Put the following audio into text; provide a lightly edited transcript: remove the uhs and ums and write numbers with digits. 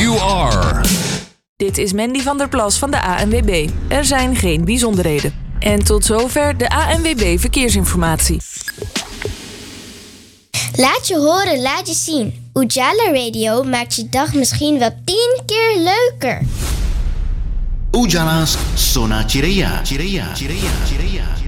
you are. Dit is Mandy van der Plas van de ANWB. Er zijn geen bijzonderheden. En tot zover de ANWB Verkeersinformatie. Laat je horen, laat je zien. Ujala Radio maakt je dag misschien wel 10 keer leuker. Ujala's Sona Chiraya.